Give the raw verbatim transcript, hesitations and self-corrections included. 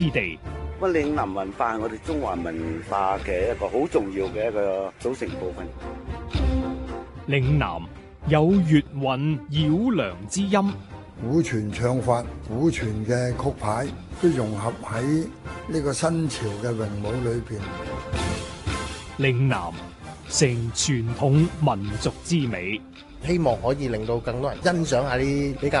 之地。 咁嶺南文化係我哋中華文化嘅一個好重要嘅一個組成部分。 嶺南有粵韻繞梁之音， 古傳唱法、古傳嘅曲牌都融合喺呢個新潮嘅詠舞裏邊。 嶺南成傳統民族之美， 希望可以令到更多人欣賞下呢比較